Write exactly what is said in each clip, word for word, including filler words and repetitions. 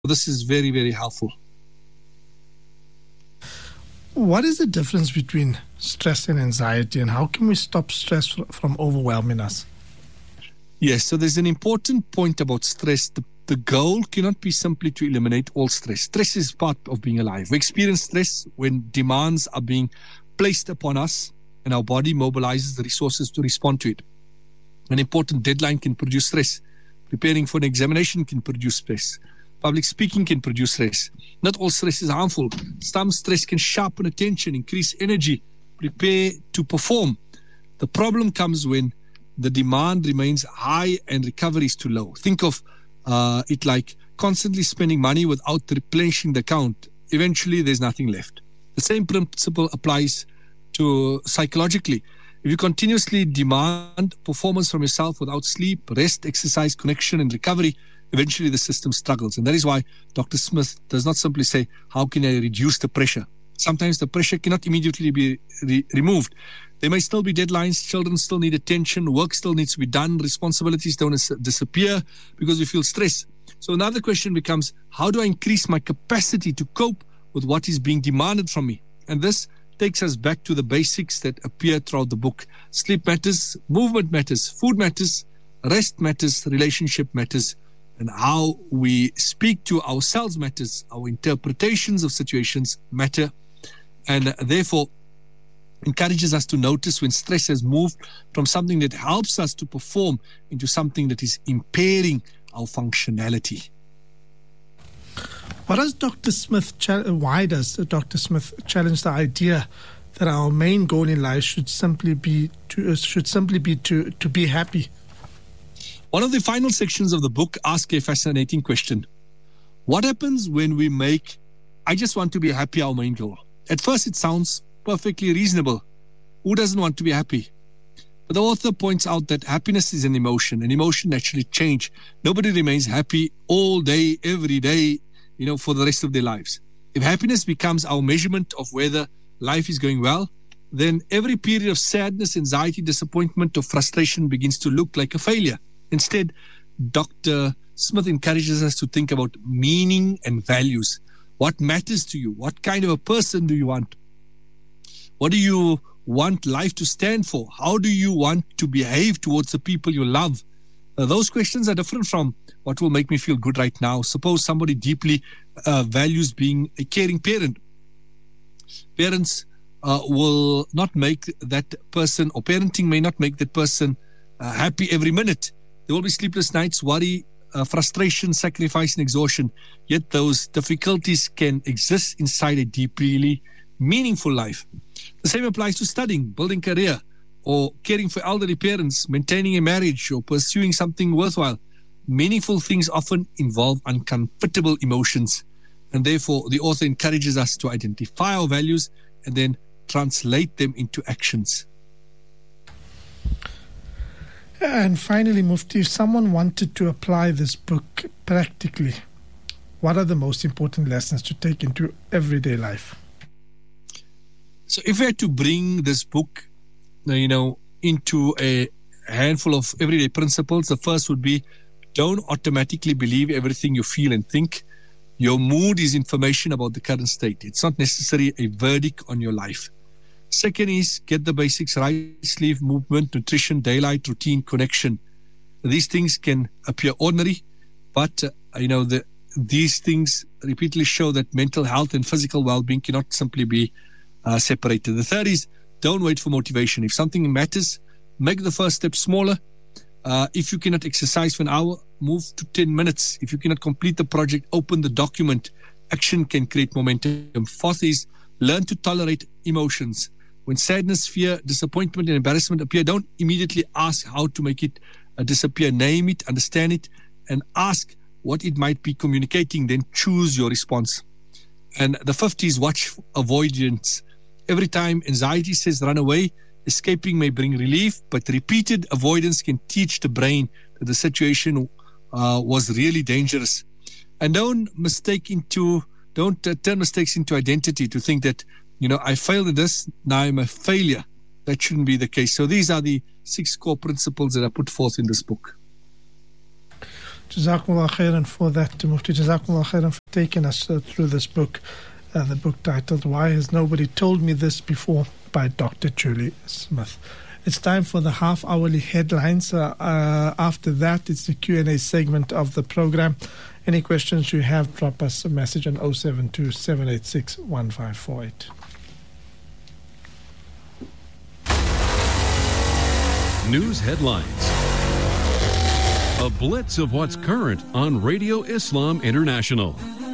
this is very, very helpful. What is the difference between stress and anxiety, and how can we stop stress from overwhelming us? Yes, so there's an important point about stress. The, the goal cannot be simply to eliminate all stress. Stress is part of being alive. We experience stress when demands are being placed upon us and our body mobilizes the resources to respond to it. An important deadline can produce stress. Preparing for an examination can produce stress. Public speaking can produce stress. Not all stress is harmful. Some stress can sharpen attention, increase energy, prepare to perform. The problem comes when the demand remains high and recovery is too low. Think of uh, it like constantly spending money without replenishing the account. Eventually, there's nothing left. The same principle applies to psychologically. If you continuously demand performance from yourself without sleep, rest, exercise, connection, and recovery, eventually the system struggles. And that is why Doctor Smith does not simply say, how can I reduce the pressure? Sometimes the pressure cannot immediately be re- removed. There may still be deadlines, children still need attention, work still needs to be done, responsibilities don't dis- disappear because we feel stress. So another question becomes, how do I increase my capacity to cope with what is being demanded from me? And this takes us back to the basics that appear throughout the book. Sleep matters, movement matters, food matters, rest matters, relationship matters, and how we speak to ourselves matters. Our interpretations of situations matter, and therefore encourages us to notice when stress has moved from something that helps us to perform into something that is impairing our functionality. What does Doctor Smith? Why does Doctor Smith challenge the idea that our main goal in life should simply be to should simply be to to be happy? One of the final sections of the book asks a fascinating question: what happens when we make "I just want to be happy" our main goal? At first, it sounds perfectly reasonable. Who doesn't want to be happy? But the author points out that happiness is an emotion, and emotion naturally change. Nobody remains happy all day, every day, you know, for the rest of their lives. If happiness becomes our measurement of whether life is going well, then every period of sadness, anxiety, disappointment, or frustration begins to look like a failure. Instead, Doctor Smith encourages us to think about meaning and values. What matters to you? What kind of a person do you want? What do you want life to stand for? How do you want to behave towards the people you love? Uh, those questions are different from what will make me feel good right now. Suppose somebody deeply uh, values being a caring parent. Parents uh, will not make that person, or parenting may not make that person uh, happy every minute. There will be sleepless nights, worry, uh, frustration, sacrifice, and exhaustion. Yet those difficulties can exist inside a deeply meaningful life. The same applies to studying, building career, or caring for elderly parents, maintaining a marriage, or pursuing something worthwhile. Meaningful things often involve uncomfortable emotions, and therefore the author encourages us to identify our values and then translate them into actions. And finally, Mufti, if someone wanted to apply this book practically, what are the most important lessons to take into everyday life? So if we had to bring this book, you know, into a handful of everyday principles, the first would be, don't automatically believe everything you feel and think. Your mood is information about the current state. It's not necessarily a verdict on your life. Second is, get the basics right: sleep, movement, nutrition, daylight, routine, connection. These things can appear ordinary, but uh, you know the, these things repeatedly show that mental health and physical well-being cannot simply be uh, separated. The third is, don't wait for motivation. If something matters, make the first step smaller. Uh, if you cannot exercise for an hour, move to ten minutes. If you cannot complete the project, open the document. Action can create momentum. Fourth is, learn to tolerate emotions. When sadness, fear, disappointment, and embarrassment appear, don't immediately ask how to make it uh, disappear. Name it, understand it, and ask what it might be communicating. Then choose your response. And the fifth is, watch avoidance. Every time anxiety says run away, escaping may bring relief, but repeated avoidance can teach the brain that the situation uh, was really dangerous. And don't mistake into, don't uh, turn mistakes into identity to think that, you know, I failed at this, now I'm a failure. That shouldn't be the case. So these are the six core principles that are put forth in this book. Jazakumullah khairan for that, Mufti. Jazakumullah khairan. taken us uh, through this book, uh, the book titled Why Has Nobody Told Me This Before by Doctor Julie Smith. It's time for the half-hourly headlines. Uh, uh, after that, it's the Q and A segment of the program. Any questions you have, drop us a message on oh seven two, seven eight six, one five four eight. News headlines. A blitz of what's current on Radio Islam International.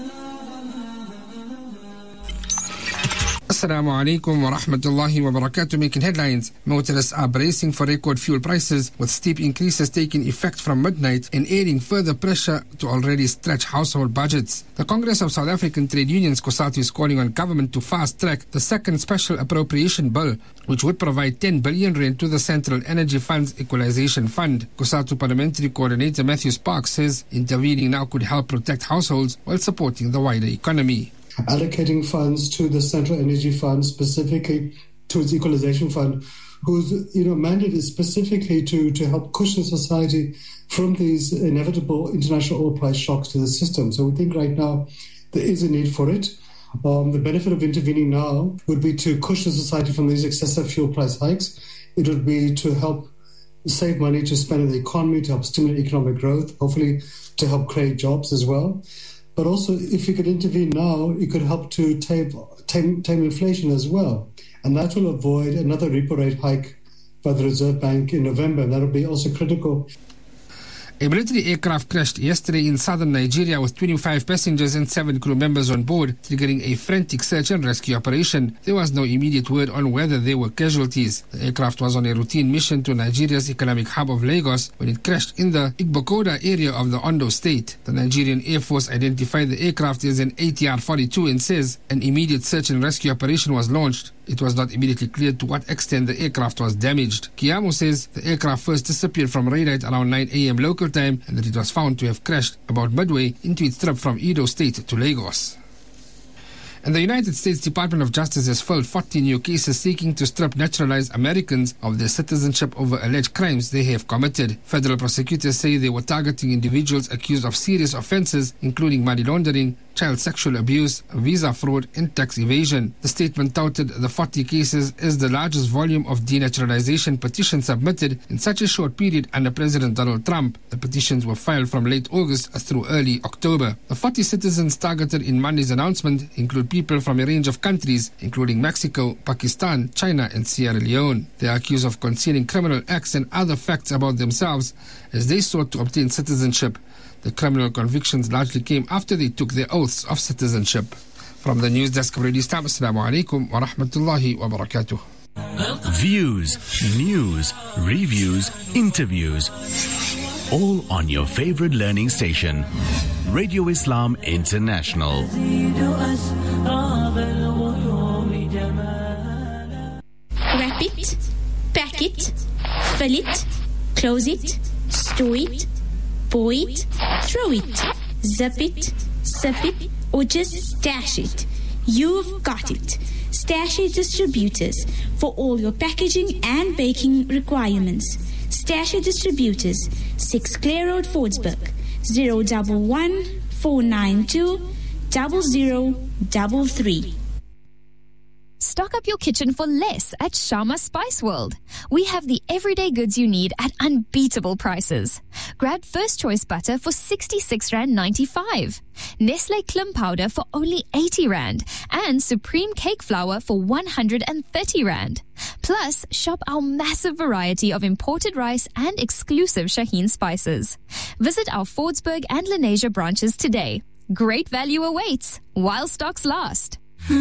Assalamu alaikum wa rahmatullahi wa barakatuh. Making headlines. Motorists are bracing for record fuel prices, with steep increases taking effect from midnight and adding further pressure to already stretched household budgets. The Congress of South African Trade Unions, COSATU, is calling on government to fast-track the second special appropriation bill, which would provide ten billion rand to the Central Energy Fund's Equalization Fund. COSATU Parliamentary Coordinator Matthew Sparks says intervening now could help protect households while supporting the wider economy. Allocating funds to the Central Energy Fund, specifically to its Equalization Fund, whose you know mandate is specifically to, to help cushion society from these inevitable international oil price shocks to the system. So we think right now there is a need for it. Um, the benefit of intervening now would be to cushion society from these excessive fuel price hikes. It would be to help save money to spend in the economy, to help stimulate economic growth, hopefully to help create jobs as well. But also, if you could intervene now, it could help to tame, tame, tame inflation as well. And that will avoid another repo rate hike by the Reserve Bank in November. And that will be also critical. A military aircraft crashed yesterday in southern Nigeria with twenty-five passengers and seven crew members on board, triggering a frantic search and rescue operation. There was no immediate word on whether there were casualties. The aircraft was on a routine mission to Nigeria's economic hub of Lagos when it crashed in the Igbokoda area of the Ondo state. The Nigerian Air Force identified the aircraft as an A T R forty-two and says an immediate search and rescue operation was launched. It was not immediately clear to what extent the aircraft was damaged. Kiamo says the aircraft first disappeared from radar at around nine a.m. local time and that it was found to have crashed about midway into its trip from Edo State to Lagos. And the United States Department of Justice has filed forty new cases seeking to strip naturalized Americans of their citizenship over alleged crimes they have committed. Federal prosecutors say they were targeting individuals accused of serious offenses, including money laundering, child sexual abuse, visa fraud, and tax evasion. The statement touted the forty cases as the largest volume of denaturalization petitions submitted in such a short period under President Donald Trump. The petitions were filed from late August through early October. The forty citizens targeted in Monday's announcement include people from a range of countries, including Mexico, Pakistan, China, and Sierra Leone. They are accused of concealing criminal acts and other facts about themselves as they sought to obtain citizenship. The criminal convictions largely came after they took their oaths of citizenship. From the news desk of Radio Islam, Assalamu alaikum wa rahmatullahi wa barakatuh. Views, news, reviews, interviews. All on your favorite learning station. Radio Islam International. Wrap it, pack it, fill it, close it, store it, pour it, throw it, zip it, sip it, or just stash it. You've got it. Stash-it Distributors for all your packaging and baking requirements. Stash-it Distributors, six Clare Road, Fordsburg, zero one one, four nine two, zero zero three three. Stock up your kitchen for less at Sharma Spice World. We have the everyday goods you need at unbeatable prices. Grab First Choice butter for sixty-six rand ninety-five, Nestle Klim powder for only eighty rand, and Supreme cake flour for one hundred thirty rand. Plus, shop our massive variety of imported rice and exclusive Shaheen spices. Visit our Fordsburg and Lenasia branches today. Great value awaits while stocks last.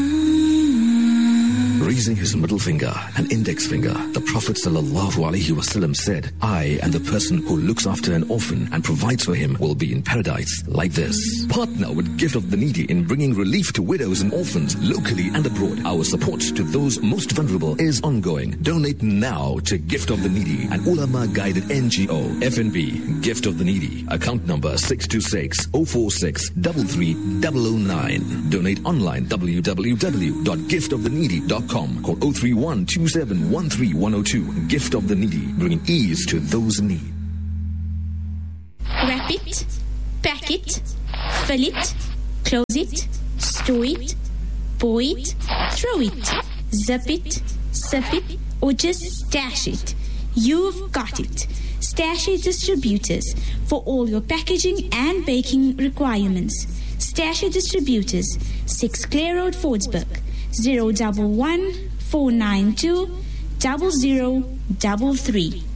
Raising his middle finger and index finger, the Prophet ﷺ said, I and the person who looks after an orphan and provides for him will be in paradise like this. Partner with Gift of the Needy in bringing relief to widows and orphans locally and abroad. Our support to those most vulnerable is ongoing. Donate now to Gift of the Needy, an ulama guided N G O. F N B, Gift of the Needy, account number six two six, zero four six, three three zero zero nine. Donate online, w w w dot gift of the needy dot com. Call zero three one, two seven one three one zero two. Gift of the Needy, bringing ease to those in need. Wrap it, pack it, fill it, close it, store it, pour it, throw it, zip it, sip it, or just stash it. You've got it. Stash-it Distributors for all your packaging and baking requirements. Stash-it Distributors, six Clare Road, Fordsburg, zero one one, four nine two, zero zero three three.